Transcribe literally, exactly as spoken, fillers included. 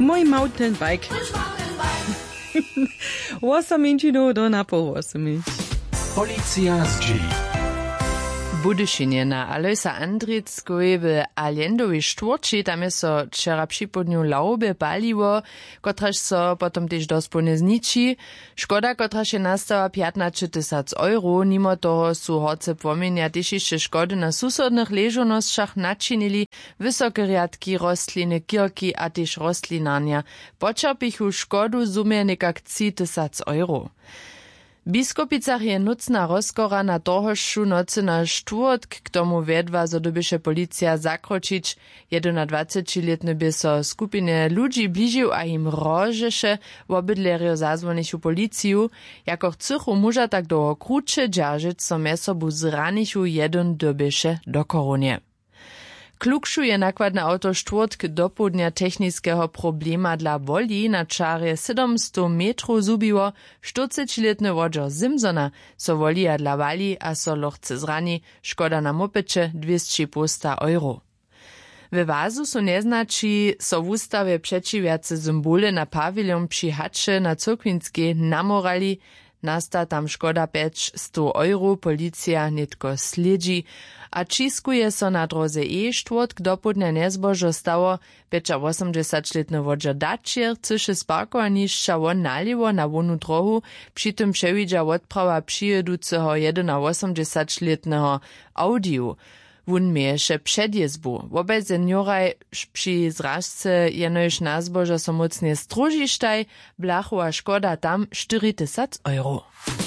Mój mountain bike. osiem minut do na pół osiem. Policja z G. Budyšinie na Alojsa Andrickowej w Allendowej Štwórči, tam je so wczera připodňu laube paliwo, kotraž so potom tež dospolne zniči. Škoda, kotraž je nastała piętnaście tysięcy euro, mimo toho su horce płomienia tež ešte škody na susodnych ležonošćach načinili, wysokie riadki, rostliny, kirki a tež rostlinarnia. Počerpichu škodu zumie nekak tři tysiące euro. W Biskupicach je nucna rozkora na tohošu nocy na štvrtk, k tomu vedva, zo dobyše policja zakročić. dwudziestletny by so skupine ludzi bližił a im rožeše, obydlerio zazvonišu policiju. Jako chcychu muža tak dlho kruče džaržiť so mesobu zranišu, jeden dobyše do korunie. Klukšu je nakładne auto štvrtk dopódnia technického problema dla woli na čarje siedemsto metrów zubiło. czterdziestoletny Roger Simpsona so wolija dla wali a so lochce zrani, škoda na mopeče dwieście euro. We wazu su neznači so w ustawie przeciwiace symbole na pawilion przy hacze na Cyrkwinskiej namorali. Nasta tam škoda päťsto euro, policja nitko sledzi, a čiskuje so na droze E štvrtk dopodne nezbožo stało. osemdesiatpäťletny Roger Dačier chceše z parkowanišća won naliwo na wonu drohu, przy tym przewidza odprawa przyjedúceho osemdesiatjedenletnego Audiu. Wun mieješe předjezbu. Obaj senioraj przy zražce jenož nazboža so mocne stružištaj, blachu a škoda tam čtyři tysiące euro.